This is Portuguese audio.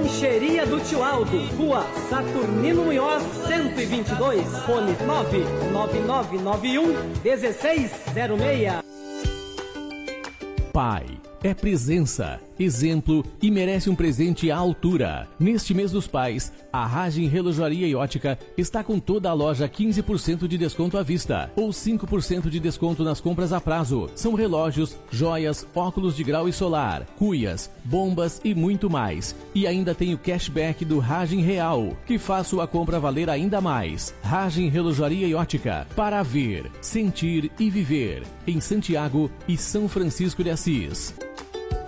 Lancheria do Tio Aldo, Rua Saturnino Munhoz, 122, fone 99991-1606. Pai é presença, exemplo e merece um presente à altura. Neste mês dos pais, a Ragem Relojoaria e Ótica está com toda a loja 15% de desconto à vista ou 5% de desconto nas compras a prazo. São relógios, joias, óculos de grau e solar, cuias, bombas e muito mais. E ainda tem o cashback do Ragem Real, que faz sua compra valer ainda mais. Ragem Relojoaria e Ótica, para ver, sentir e viver. Em Santiago e São Francisco de Assis.